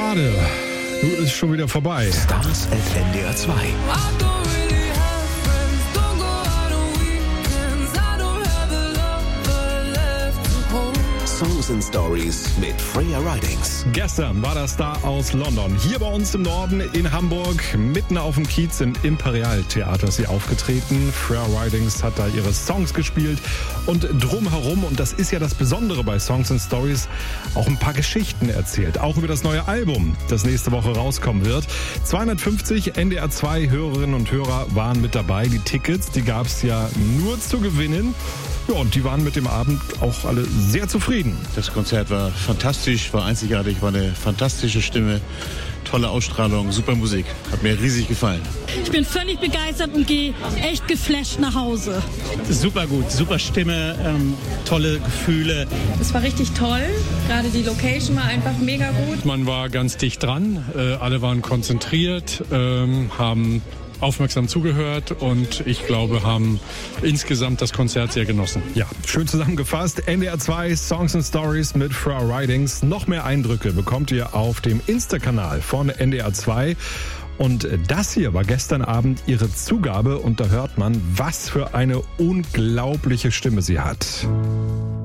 schade. Nun ist schon wieder vorbei. Stars at NDR 2. Songs and Stories mit Freya Ridings. Gestern war der Star aus London hier bei uns im Norden in Hamburg. Mitten auf dem Kiez im Imperial-Theater ist sie aufgetreten. Freya Ridings hat da ihre Songs gespielt und drumherum, und das ist ja das Besondere bei Songs and Stories, auch ein paar Geschichten erzählt. Auch über das neue Album, das nächste Woche rauskommen wird. 250 NDR 2 Hörerinnen und Hörer waren mit dabei. Die Tickets, die gab es ja nur zu gewinnen. Ja, und die waren mit dem Abend auch alle sehr zufrieden. Das Konzert war fantastisch, war einzigartig, war eine fantastische Stimme, tolle Ausstrahlung, super Musik. Hat mir riesig gefallen. Ich bin völlig begeistert und gehe echt geflasht nach Hause. Super gut, super Stimme, tolle Gefühle. Es war richtig toll, gerade die Location war einfach mega gut. Man war ganz dicht dran, alle waren konzentriert, haben aufmerksam zugehört und ich glaube, haben insgesamt das Konzert sehr genossen. Ja, schön zusammengefasst. NDR 2 Songs and Stories mit Freya Ridings. Noch mehr Eindrücke bekommt ihr auf dem Insta-Kanal von NDR 2. Und das hier war gestern Abend ihre Zugabe und da hört man, was für eine unglaubliche Stimme sie hat.